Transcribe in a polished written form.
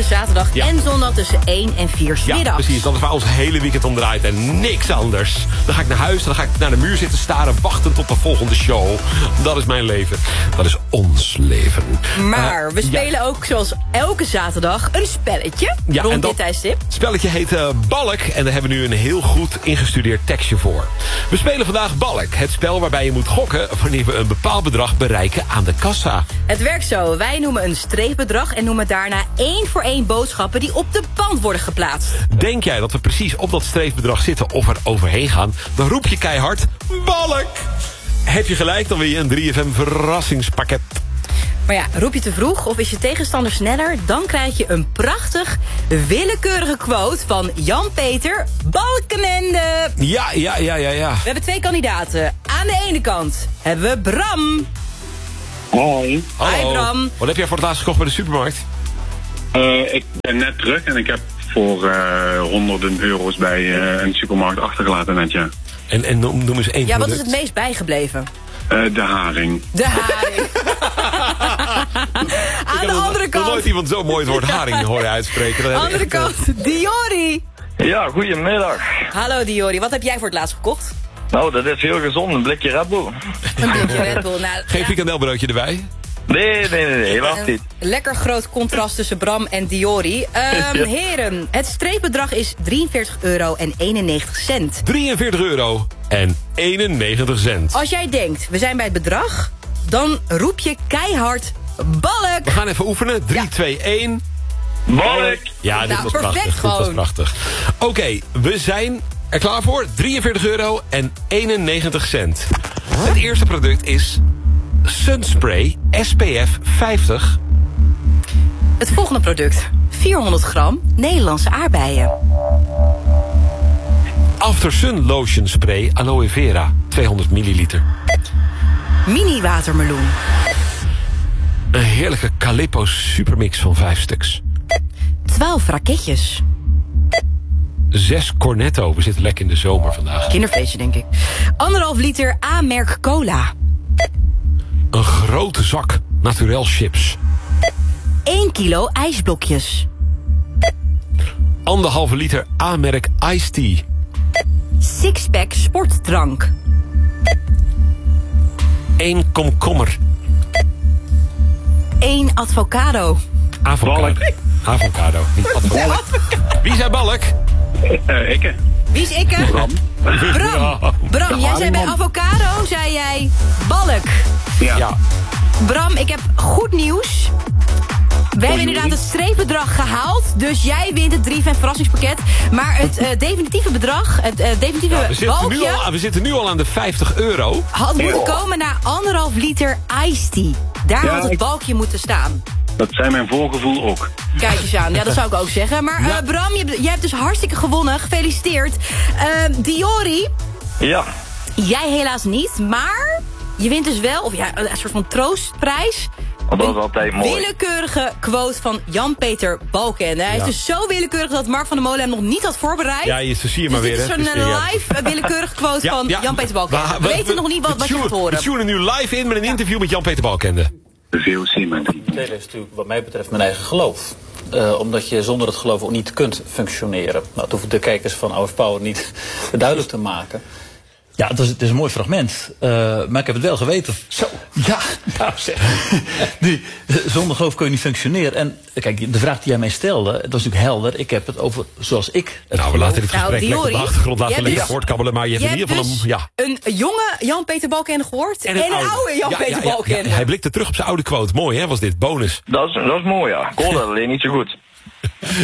elke zaterdag en zondag tussen 1 en 4 's middags. Ja, precies. Dat is waar ons hele weekend om draait en niks anders. Dan ga ik naar huis en dan ga ik naar de muur zitten staren, wachtend tot de volgende show. Dat is mijn leven. Dat is ons leven. Maar we spelen ook zoals elke zaterdag een spelletje rond dit tijdstip. Het spelletje heet Balk en daar hebben we nu een heel goed ingestudeerd tekstje voor. We spelen vandaag Balk, het spel waarbij je moet gokken wanneer we een bepaald bedrag bereiken aan de kassa. Het werkt zo. Wij noemen een streefbedrag en noemen daarna 1 voor 1 boodschappen die op de band worden geplaatst. Denk jij dat we precies op dat streefbedrag zitten of er overheen gaan, dan roep je keihard Balk. Heb je gelijk, dan wil je een 3FM verrassingspakket. Maar ja, roep je te vroeg of is je tegenstander sneller, dan krijg je een prachtig, willekeurige quote van Jan-Peter Balkenende. Ja. We hebben 2 kandidaten. Aan de ene kant hebben we Bram. Hoi. Hallo. Hi Bram. Wat heb jij voor het laatst gekocht bij de supermarkt? Ik ben net terug en ik heb voor honderden euro's bij een supermarkt achtergelaten net, ja. En noem eens één Ja, wat product. is het meest bijgebleven? De haring. De haring. Aan de andere Ik heb nog nooit kant. iemand zo mooi het woord haring horen uitspreken. Dat heb ik Andere echt, kant, Diori. Ja, goedemiddag. Hallo Diori, wat heb jij voor het laatst gekocht? Nou, dat is heel gezond, een blikje Red Bull. Een blikje Red Bull. Nou, Geen frikandelbroodje erbij? Nee, helaas een niet. lekker groot contrast tussen Bram en Diori. Heren, het streefbedrag is €43,91. 43 euro en 91 cent. Als jij denkt, we zijn bij het bedrag, dan roep je keihard Balk. We gaan even oefenen. 3, 2, 1. Balk! Ja, dit Nou, was perfect prachtig. Dit was gewoon. prachtig. Oké, we zijn er klaar voor. 43 euro en 91 cent. Het eerste product is Sunspray SPF 50. Het volgende product, 400 gram Nederlandse aardbeien. After Sun Lotion Spray Aloe Vera 200 milliliter. Mini watermeloen. Een heerlijke Calippo supermix van 5 stuks. 12 raketjes. 6 Cornetto. We zitten lekker in de zomer vandaag. Kinderfeestje, denk ik. 1,5 liter A-merk cola. Een grote zak Naturel chips. 1 kilo ijsblokjes. 1,5 liter A-merk Iced Tea. Sixpack sportdrank. 1 komkommer. 1 avocado. Avocado. Avocado. Niet avocado. Wie zei Balk? Ikke. Wie is ikke? Bram. Bram, jij zei bij avocado, zei jij balk. Ja. Bram, ik heb goed nieuws. We hebben inderdaad het streefbedrag gehaald. Dus jij wint het 3FM verrassingspakket. Maar het definitieve bedrag, het definitieve balkje, we zitten nu al aan de 50 euro. had moeten komen naar 1,5 liter iced tea. Daar had het balkje moeten staan. Dat zijn mijn voorgevoel ook. Kijk eens aan, ja, dat zou ik ook zeggen. Maar Bram, jij hebt dus hartstikke gewonnen. Gefeliciteerd. Diori, Ja, jij helaas niet, maar je wint dus wel, of ja, een soort van troostprijs. want dat is altijd mooi. Willekeurige quote van Jan-Peter Balkenende. Hij is dus zo willekeurig dat Mark van der Molen hem nog niet had voorbereid. Ja, je zie je maar dus weer. dit is zo'n live willekeurige quote van Jan-Peter Balkenende. We weten nog niet wat je gaat horen. We tunen nu live in met een interview met Jan-Peter Balkenende. De VOC met die. Delen is natuurlijk wat mij betreft mijn eigen geloof. Omdat je zonder het geloof ook niet kunt functioneren. Nou, dat hoeven de kijkers van Our Power niet duidelijk te maken. Ja, het is een mooi fragment. Maar ik heb het wel geweten. Zo. Ja, nou zeg. Nu, zonder geloof kun je niet functioneren. En kijk, de vraag die jij mij stelde, dat was natuurlijk helder. Ik heb het over zoals ik het Nou, we laten dit gesprek Diori, lekker op de achtergrond laten lekker dus- voortkabbelen. Maar je hebt in ieder geval dus een jonge Jan-Peter Balkenende gehoord en een oude Jan-Peter Balkenende. Hij blikte terug op zijn oude quote. Mooi, hè, was dit? Bonus. Dat is mooi, ja. Ik hoorde dat alleen niet zo goed.